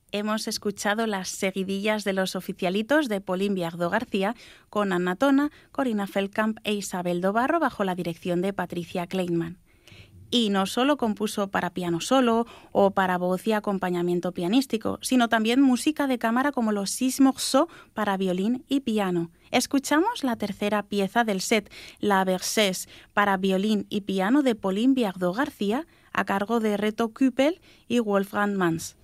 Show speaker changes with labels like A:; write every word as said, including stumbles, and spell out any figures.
A: Hemos escuchado las seguidillas de los oficialitos de Pauline Viardot García con Anna Tona, Corina Feldkamp e Isabel Dobarro bajo la dirección de Patricia Kleinman. Y no solo compuso para piano solo o para voz y acompañamiento pianístico, sino también música de cámara como los Six Morceaux para violín y piano. Escuchamos la tercera pieza del set, La Berceuse, para violín y piano de Pauline Viardot García, a cargo de Reto Küppel y Wolfgang Manz.